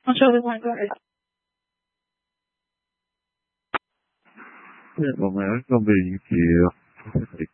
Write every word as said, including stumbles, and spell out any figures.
I'll show this one. Go ahead. Yeah, well, man, it's gonna be you, kid.